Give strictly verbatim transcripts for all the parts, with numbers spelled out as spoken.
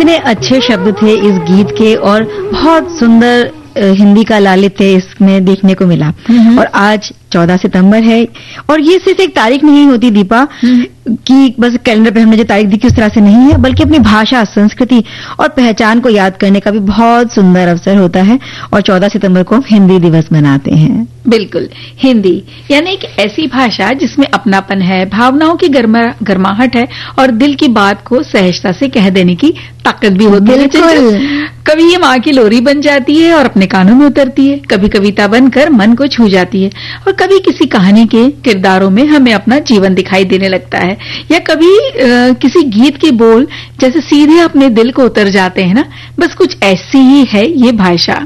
कितने अच्छे शब्द थे इस गीत के और बहुत सुंदर हिंदी का लालित्य इसमें देखने को मिला। और आज चौदह सितंबर है और ये सिर्फ एक तारीख नहीं होती दीपा कि बस कैलेंडर पे हमने जो तारीख दी की उस तरह से नहीं है, बल्कि अपनी भाषा, संस्कृति और पहचान को याद करने का भी बहुत सुंदर अवसर होता है। और चौदह सितंबर को हम हिंदी दिवस मनाते हैं। बिल्कुल, हिंदी यानी एक ऐसी भाषा जिसमें अपनापन है, भावनाओं की गर्मा गर्माहट है और दिल की बात को सहजता से कह देने की ताकत भी होती है। कभी ये माँ की लोरी बन जाती है और अपने कानों में उतरती है, कभी कविता बनकर मन को छू जाती है और कभी किसी कहानी के किरदारों में हमें अपना जीवन दिखाई देने लगता है, या कभी आ, किसी गीत के बोल जैसे सीधे अपने दिल को उतर जाते हैं ना। बस कुछ ऐसी ही है ये भाषा।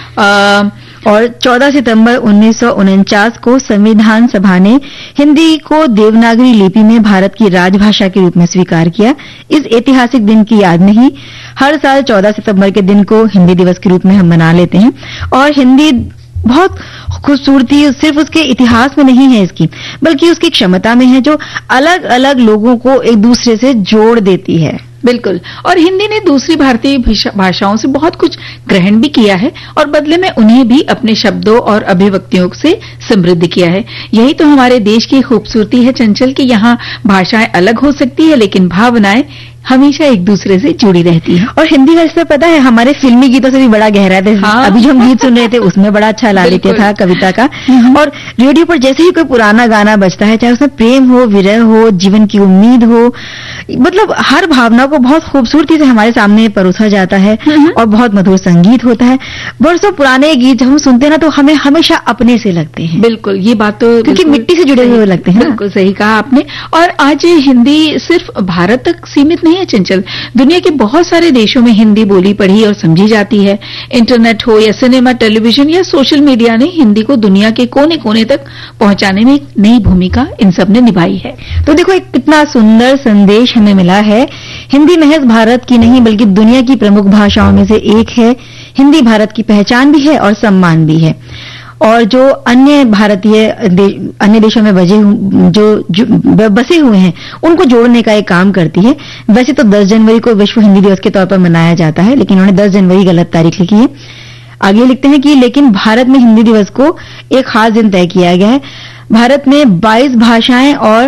आ, और चौदह सितंबर उन्नीस सौ उनचास को संविधान सभा ने हिंदी को देवनागरी लिपि में भारत की राजभाषा के रूप में स्वीकार किया। इस ऐतिहासिक दिन की याद में ही हर साल चौदह सितंबर के दिन को हिंदी दिवस के रूप में हम मना लेते हैं। और हिंदी बहुत खूबसूरती सिर्फ उसके इतिहास में नहीं है इसकी, बल्कि उसकी क्षमता में है जो अलग अलग लोगों को एक दूसरे से जोड़ देती है। बिल्कुल, और हिंदी ने दूसरी भारतीय भाषाओं से बहुत कुछ ग्रहण भी किया है और बदले में उन्हें भी अपने शब्दों और अभिव्यक्तियों से समृद्ध किया है। यही तो हमारे देश की खूबसूरती है चंचल, कि यहाँ भाषाएं अलग हो सकती है लेकिन भावनाएं हमेशा एक दूसरे से जुड़ी रहती है। और हिंदी का इससे पता है हमारे फिल्मी गीतों से भी बड़ा गहरा है। हाँ? अभी जो हम गीत सुन रहे थे उसमें बड़ा अच्छा लालित्य था कविता का। और रेडियो पर जैसे ही कोई पुराना गाना बजता है, चाहे उसमें प्रेम हो, विरह हो, जीवन की उम्मीद हो, मतलब हर भावना को बहुत खूबसूरती से हमारे सामने परोसा जाता है और बहुत मधुर संगीत होता है। बरसों पुराने गीत जब हम सुनते हैं ना तो हमें हमेशा अपने से लगते हैं। बिल्कुल, ये बात तो क्योंकि मिट्टी से जुड़े हुए लगते हैं। बिल्कुल सही कहा आपने। और आज हिंदी सिर्फ भारत तक सीमित नहीं है चंचल, दुनिया के बहुत सारे देशों में हिंदी बोली, पढ़ी और समझी जाती है। इंटरनेट हो या सिनेमा, टेलीविजन या सोशल मीडिया ने हिंदी को दुनिया के कोने कोने तक पहुंचाने में एक नई भूमिका इन सब ने निभाई है। तो देखो एक कितना सुंदर संदेश हमें मिला है। हिंदी महज भारत की नहीं बल्कि दुनिया की प्रमुख भाषाओं में से एक है। हिंदी भारत की पहचान भी है और सम्मान भी है। और जो अन्य भारतीय दे, अन्य देशों में बजे जो, जो बसे हुए हैं उनको जोड़ने का एक काम करती है। वैसे तो दस जनवरी को विश्व हिंदी दिवस के तौर पर मनाया जाता है, लेकिन उन्होंने दस जनवरी गलत तारीख लिखी है। आगे लिखते हैं कि लेकिन भारत में हिंदी दिवस को एक खास दिन तय किया गया है। भारत में बाईस भाषाएं और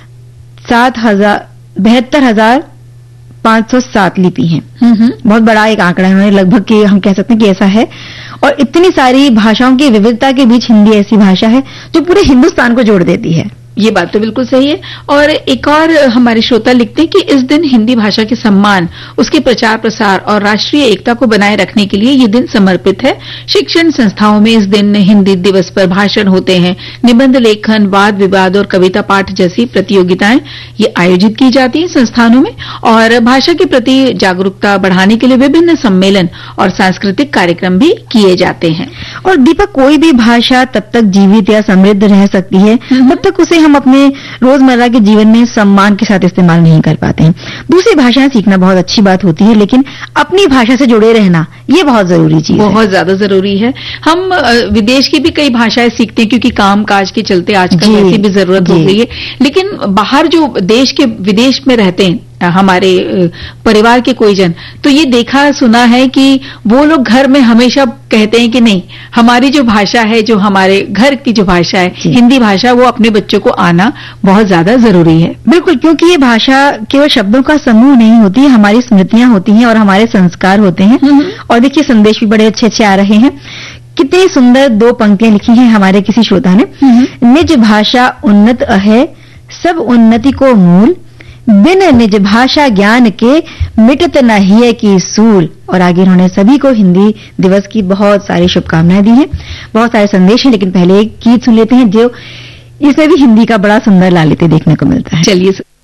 सात हजार बहत्तर हजार पांच सौ सात लिपि हैं। बहुत बड़ा एक आंकड़ा है, उन्होंने लगभग कि हम कह सकते हैं कि ऐसा है। और इतनी सारी भाषाओं की विविधता के बीच हिंदी ऐसी भाषा है जो पूरे हिंदुस्तान को जोड़ देती है। ये बात तो बिल्कुल सही है। और एक और हमारे श्रोता लिखते हैं कि इस दिन हिंदी भाषा के सम्मान, उसके प्रचार प्रसार और राष्ट्रीय एकता को बनाए रखने के लिए ये दिन समर्पित है। शिक्षण संस्थाओं में इस दिन हिंदी दिवस पर भाषण होते हैं, निबंध लेखन, वाद विवाद और कविता पाठ जैसी प्रतियोगिताएं ये आयोजित की जाती हैं संस्थानों में। और भाषा के प्रति जागरूकता बढ़ाने के लिए विभिन्न सम्मेलन और सांस्कृतिक कार्यक्रम भी किए जाते हैं। और दीपक, कोई भी भाषा तब तक जीवित या समृद्ध रह सकती है तब तक उसे हम अपने रोजमर्रा के जीवन में सम्मान के साथ इस्तेमाल नहीं कर पाते हैं। दूसरी भाषाएं सीखना बहुत अच्छी बात होती है, लेकिन अपनी भाषा से जुड़े रहना ये बहुत जरूरी चीज है। बहुत ज्यादा जरूरी है। हम विदेश की भी कई भाषाएं सीखते हैं क्योंकि काम काज के चलते आजकल ऐसी भी जरूरत हो गई है। लेकिन बाहर जो देश के विदेश में रहते हैं हमारे परिवार के कोई जन, तो ये देखा सुना है कि वो लोग घर में हमेशा कहते हैं कि नहीं, हमारी जो भाषा है, जो हमारे घर की जो भाषा है हिंदी भाषा, वो अपने बच्चों को आना बहुत ज्यादा जरूरी है। बिल्कुल, क्योंकि ये भाषा केवल शब्दों का समूह नहीं होती है, हमारी स्मृतियां होती हैं और हमारे संस्कार होते हैं। और देखिए संदेश भी बड़े अच्छे अच्छे आ रहे हैं। कितनी सुंदर दो पंक्तियां लिखी हैं हमारे किसी श्रोता ने। निज भाषा उन्नत है, सब उन्नति को मूल, बिन निज भाषा ज्ञान के मिटत न हिय की सूल। और आगे उन्होंने सभी को हिंदी दिवस की बहुत सारी शुभकामनाएं दी हैं। बहुत सारे संदेश हैं, लेकिन पहले एक गीत सुन लेते हैं जो इसमें भी हिंदी का बड़ा सुंदर लालित्य देखने को मिलता है। चलिए।